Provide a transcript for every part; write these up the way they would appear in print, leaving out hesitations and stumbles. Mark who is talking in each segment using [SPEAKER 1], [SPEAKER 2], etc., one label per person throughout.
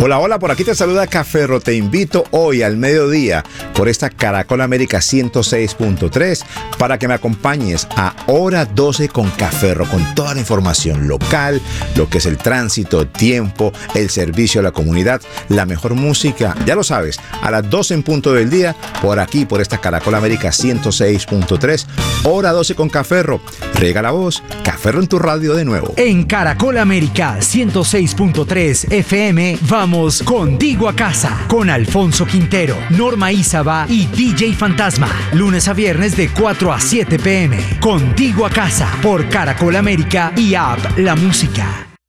[SPEAKER 1] Hola, hola, por aquí te saluda Caferro. Te invito hoy al mediodía por esta Caracol América 106.3 para que me acompañes a Hora 12 con Caferro, con toda la información local, lo que es el tránsito, tiempo, el servicio a la comunidad, la mejor música, ya lo sabes, a las 12 en punto del día, por aquí, por esta Caracol América 106.3, Hora 12 con Caferro. Riega la voz, Caferro en tu radio de nuevo.
[SPEAKER 2] En Caracol América 106.3 FM, vamos contigo a casa, con Alfonso Quintero, Norma Ízaba y DJ Fantasma. Lunes a viernes de 4 a 7 p.m. Contigo a casa, por Caracol América y App La Música.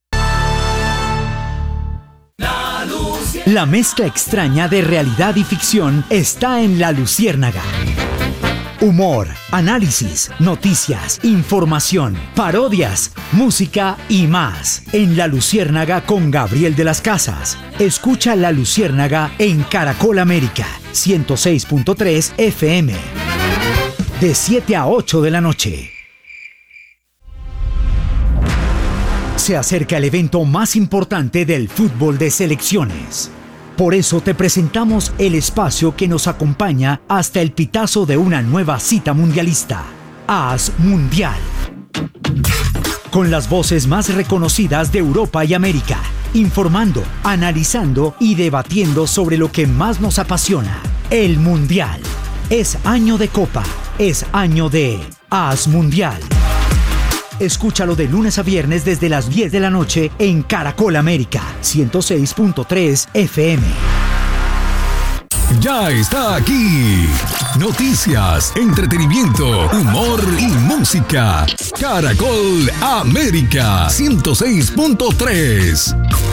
[SPEAKER 2] La mezcla extraña de realidad y ficción está en La Luciérnaga. Humor, análisis, noticias, información, parodias, música y más. En La Luciérnaga con Gabriel de las Casas. Escucha La Luciérnaga en Caracol América 106.3 FM. De 7 a 8 de la noche. Se acerca el evento más importante del fútbol de selecciones. Por eso te presentamos el espacio que nos acompaña hasta el pitazo de una nueva cita mundialista. AS Mundial. Con las voces más reconocidas de Europa y América, informando, analizando y debatiendo sobre lo que más nos apasiona, el Mundial. Es año de Copa, es año de AS Mundial. Escúchalo de lunes a viernes desde las 10 de la noche en Caracol América 106.3 FM.
[SPEAKER 3] Ya está aquí. Noticias, entretenimiento, humor y música. Caracol América 106.3.